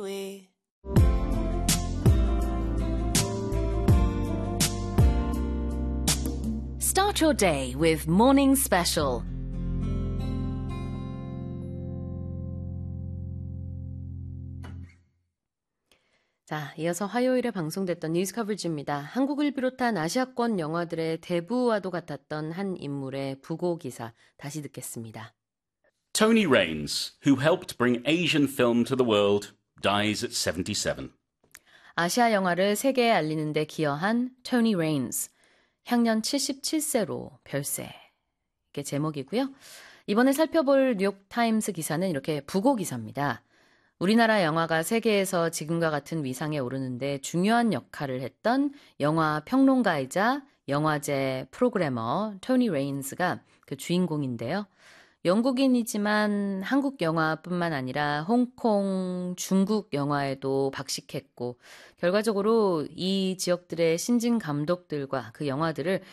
Start your day with Morning Special. 자, 이어서 화요일에 방송됐던 뉴스 커버지입니다. 한국을 비롯한 아시아권 영화들의 대부와도 같았던 한 인물의 부고 기사 다시 듣겠습니다. Tony Raines, who helped bring Asian film to the world, dies at 77. 아시아 영화를 세계에 알리는 데 기여한 토니 레인스, 향년 77세로 별세. 이게 제목이고요. 이번에 살펴볼 뉴욕타임스 기사는 이렇게 부고 기사입니다. 우리나라 영화가 세계에서 지금과 같은 위상에 오르는데 중요한 역할을 했던 영화 평론가이자 영화제 프로그래머 토니 레인스가 그 주인공인데요. 영국인이지만 한국 영화뿐만 아니라 홍콩, 중국 영화에도 박식했고 결과적으로 이 지역들의 신진 감독들과 그 영화들을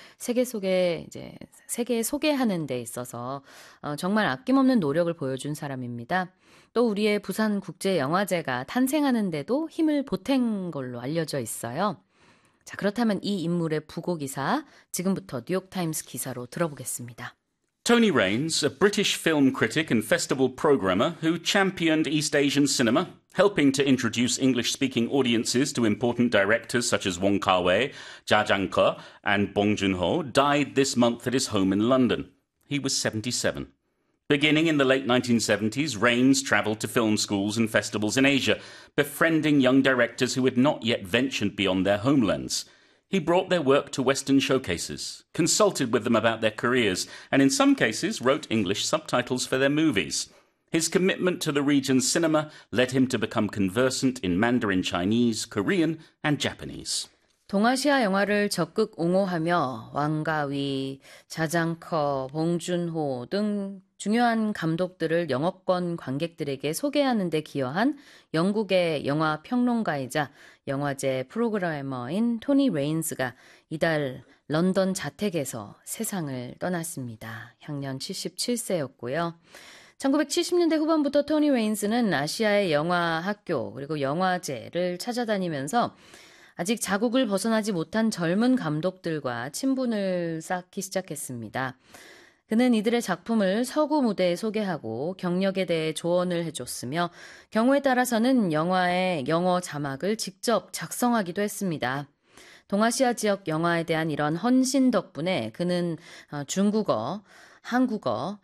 세계에 소개하는 데 있어서 정말 아낌없는 노력을 보여준 사람입니다. 또 우리의 부산 국제영화제가 탄생하는 데도 힘을 보탠 걸로 알려져 있어요. 자, 그렇다면 이 인물의 부고 기사 지금부터 뉴욕타임스 기사로 들어보겠습니다. Tony Raines, a British film critic and festival programmer who championed East Asian cinema, helping to introduce English-speaking audiences to important directors such as Wong Kar-wai, Jia Zhangke, and Bong Joon-ho, died this month at his home in London. He was 77. Beginning in the late 1970s, Raines travelled to film schools and festivals in Asia, befriending young directors who had not yet ventured beyond their homelands. He brought their work to Western showcases, consulted with them about their careers, and in some cases wrote English subtitles for their movies. His commitment to the region's cinema led him to become conversant in Mandarin Chinese, Korean, and Japanese. 동아시아 영화를 적극 옹호하며 왕가위, 자장커, 봉준호 등 중요한 감독들을 영어권 관객들에게 소개하는 데 기여한 영국의 영화 평론가이자 영화제 프로그래머인 토니 레인스가 이달 런던 자택에서 세상을 떠났습니다. 향년 77세였고요. 1970년대 후반부터 토니 레인스는 아시아의 영화 학교 그리고 영화제를 찾아다니면서 아직 자국을 벗어나지 못한 젊은 감독들과 친분을 쌓기 시작했습니다. 그는 이들의 작품을 서구 무대에 소개하고 경력에 대해 조언을 해줬으며 경우에 따라서는 영화의 영어 자막을 직접 작성하기도 했습니다. 동아시아 지역 영화에 대한 이런 헌신 덕분에 그는 중국어, 한국어,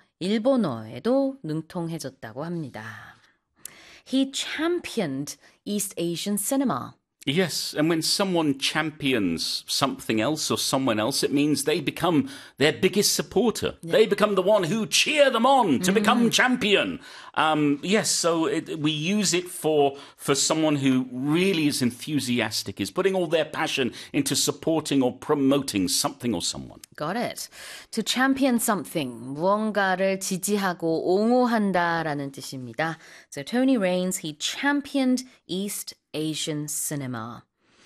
일본어에도 능통해졌다고 합니다. He championed East Asian cinema. Yes, and when someone champions something else or someone else, it means they become their biggest supporter. Yeah. They become the one who cheer them on to become champion. Yes, so we use it for someone who really is enthusiastic, is putting all their passion into supporting or promoting something or someone. Got it. To champion something, 무언가를 지지하고 옹호한다라는 뜻입니다. So Tony Raines, he championed East Asian cinema.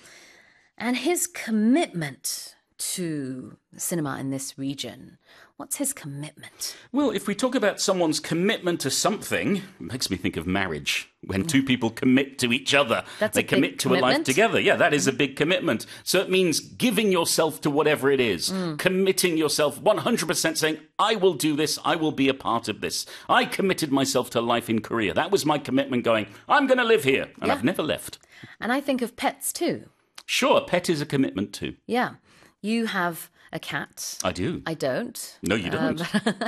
And his commitment to cinema in this region, what's his commitment? Well, if we talk about someone's commitment to something, it makes me think of marriage. When two people commit to each other, they commit to a life together. Yeah, that is a big commitment. So it means giving yourself to whatever it is, committing yourself 100%, saying, I will do this, I will be a part of this. I committed myself to life in Korea. That was my commitment going, I'm going to live here. And I've never left. And I think of pets too. Sure, a pet is a commitment too. Yeah. You have a cat. I do. I don't. No, you don't.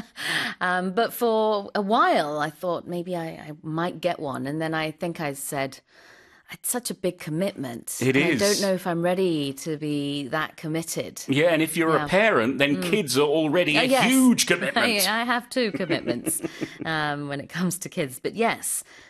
But for a while, I thought maybe I might get one. And then I think I said, it's such a big commitment. It is. I don't know if I'm ready to be that committed. Yeah, and if you're a parent, then kids are already a huge commitment. I have two commitments when it comes to kids. But yes,